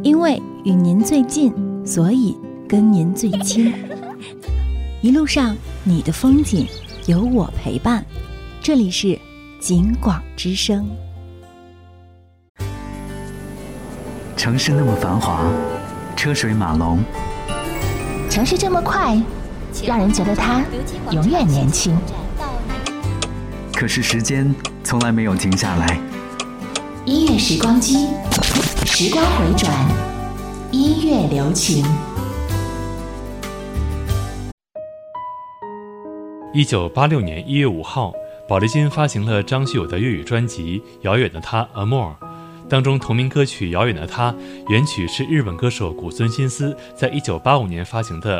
因为与您最近，所以跟您最亲。一路上你的风景有我陪伴，这里是景广之声。 城市那么繁华，车水马龙， 城市这么快，让人觉得它永远年轻。 可是时间从来没有停下来。 音乐时光机，时光回转，音乐留情。 1986年1月5号，宝丽金发行了张学友的粤语专辑《遥远的他 Amour》，当中同名歌曲《遥远的他》原曲是日本歌手古村新司在1985年发行的